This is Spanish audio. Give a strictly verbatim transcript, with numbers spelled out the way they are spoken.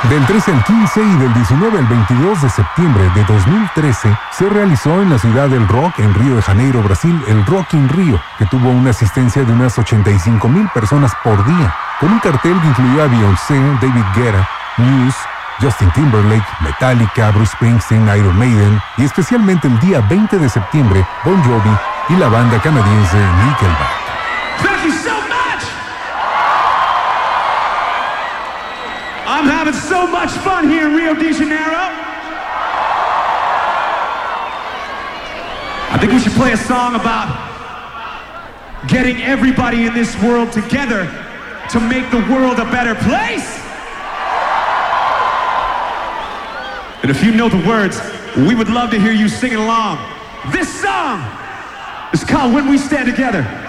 Del trece al quince y del diecinueve al veintidós de septiembre de dos mil trece se realizó en la ciudad del rock en Río de Janeiro, Brasil, el Rock in Rio, que tuvo una asistencia de unas ochenta y cinco mil personas por día, con un cartel que incluyó a Beyoncé, David Guetta, Muse, Justin Timberlake, Metallica, Bruce Springsteen, Iron Maiden y especialmente el día veinte de septiembre, Bon Jovi y la banda canadiense Nickelback. Thank you so much! I'm having so much fun here in Rio de Janeiro. I think we should play a song about getting everybody in this world together to make the world a better place. And if you know the words, we would love to hear you singing along. This song is called When We Stand Together.